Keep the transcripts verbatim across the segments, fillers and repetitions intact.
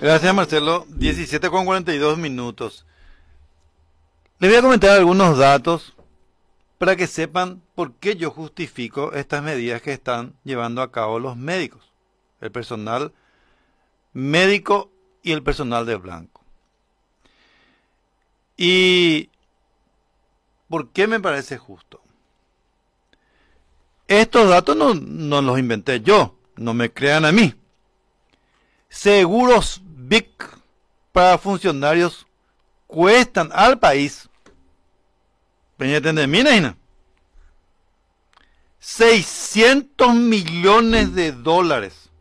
Gracias, Marcelo. diecisiete con cuarenta y dos minutos. Les voy a comentar algunos datos para que sepan por qué yo justifico estas medidas que están llevando a cabo los médicos, el personal médico y el personal de blanco. ¿Y por qué me parece justo? Estos datos no, no los inventé yo, no me crean a mí. Seguros V I C para funcionarios cuestan al país seiscientos millones de dólares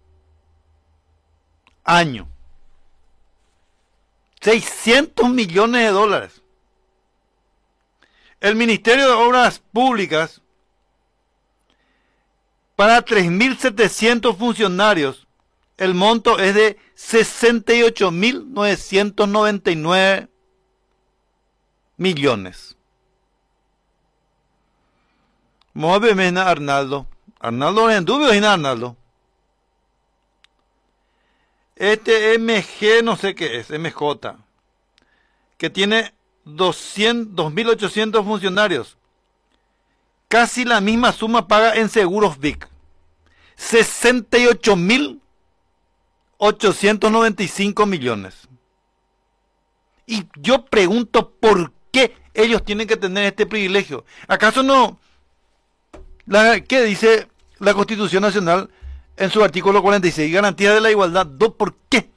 año. seiscientos millones de dólares. El Ministerio de Obras Públicas para tres mil setecientos funcionarios, el monto es de sesenta y ocho mil novecientos noventa y nueve millones. Móveme Arnaldo. Arnaldo en dubio y Arnaldo. Este M G no sé qué es, M J, que tiene doscientos, dos mil ochocientos funcionarios. Casi la misma suma paga en seguros V I C. sesenta y ocho mil ochocientos noventa y cinco millones. Y yo pregunto por qué ellos tienen que tener este privilegio. ¿Acaso no? La, ¿Qué dice la Constitución Nacional en su artículo cuarenta y seis? Garantía de la igualdad. ¿Por qué?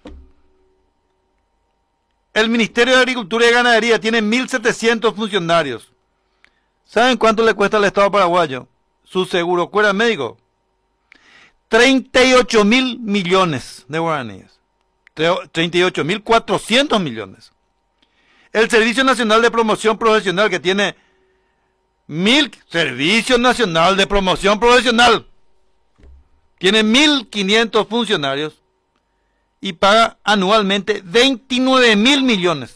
El Ministerio de Agricultura y Ganadería tiene mil setecientos funcionarios. ¿Saben cuánto le cuesta al Estado paraguayo su seguro cuera médico? treinta y ocho mil millones de guaraníes. treinta y ocho mil cuatrocientos millones. El Servicio Nacional de Promoción Profesional, que tiene mil, Servicio Nacional de Promoción Profesional, tiene mil quinientos funcionarios y paga anualmente veintinueve mil millones.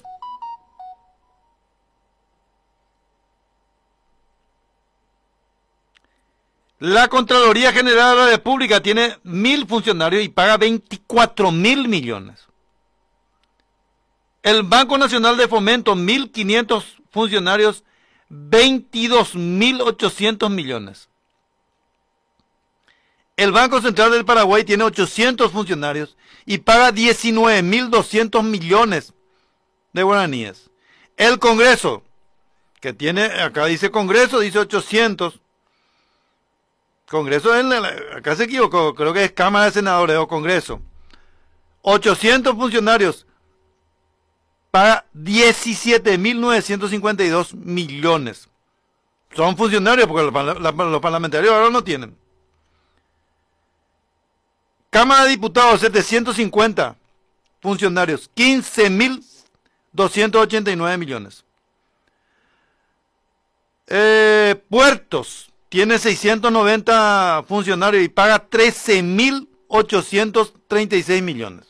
La Contraloría General de la República tiene mil funcionarios y paga veinticuatro mil millones. El Banco Nacional de Fomento, mil quinientos funcionarios, veintidós mil ochocientos millones. El Banco Central del Paraguay tiene ochocientos funcionarios y paga diecinueve mil doscientos millones de guaraníes. El Congreso, que tiene, acá dice Congreso, dice ochocientos. Congreso, acá se equivocó, creo que es Cámara de Senadores o Congreso. ochocientos funcionarios, paga diecisiete mil novecientos cincuenta y dos millones. Son funcionarios porque los, los parlamentarios ahora no tienen. Cámara de Diputados, setecientos cincuenta funcionarios, quince mil doscientos ochenta y nueve millones. Eh, puertos, tiene seiscientos noventa funcionarios y paga trece mil ochocientos treinta y seis millones.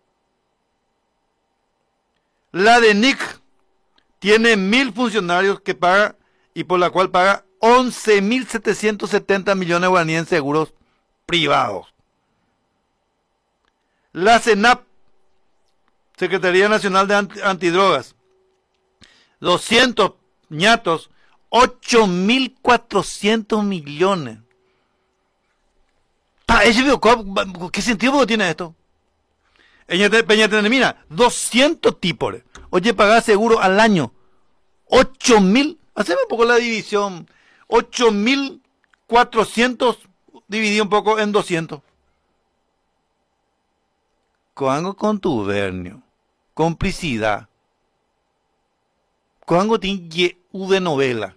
La D N I C tiene mil funcionarios que paga y por la cual paga once mil setecientos setenta millones de guaraníes en seguros privados. La CENAP, Secretaría Nacional de Antidrogas, doscientos ñatos, ocho mil cuatrocientos millones. ¿Qué sentido tiene esto? Peña doscientos tipos. Oye, pagar seguro al año. ocho mil. Haceme un poco la división. ocho mil cuatrocientos dividido un poco en doscientos. Coango contubernio. Complicidad. Coango tiene de novela.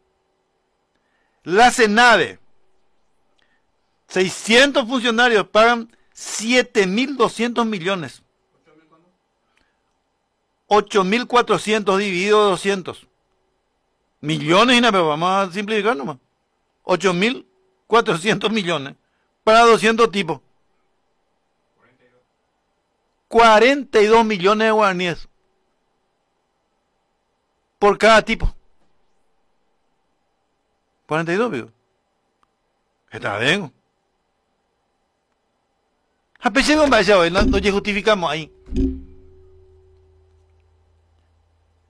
La CENAVE. seiscientos funcionarios pagan siete mil doscientos millones. ocho mil cuatrocientos dividido doscientos. Millones, pero vamos a simplificar nomás. ocho mil cuatrocientos millones para doscientos tipos. cuarenta y dos millones de guaraníes por cada tipo. cuarenta y dos, digo. Está bien. A pesar de que no, no justificamos ahí.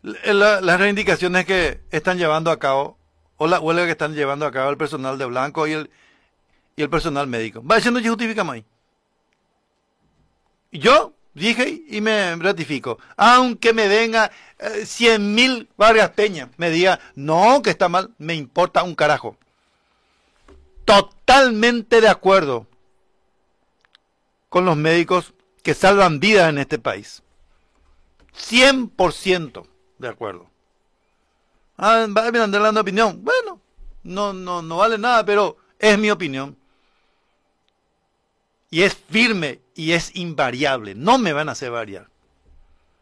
la- las reivindicaciones que están llevando a cabo, o la huelga que están llevando a cabo el personal de blanco y el, y el personal médico. Va diciendo que justificamos ahí. Yo dije y me ratifico. Aunque me venga eh, cien mil Vargas Peña, me diga, no, que está mal, me importa un carajo. Totalmente de acuerdo con los médicos que salvan vidas en este país. cien por ciento de acuerdo. Ah, va a andar dando opinión. Bueno, no, no, no vale nada, pero es mi opinión. Y es firme y es invariable. No me van a hacer variar.